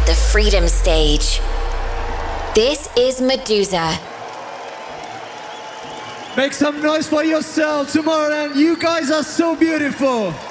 the Freedom Stage. This is Medusa. Make some noise for yourself, Tomorrowland. You guys are so beautiful.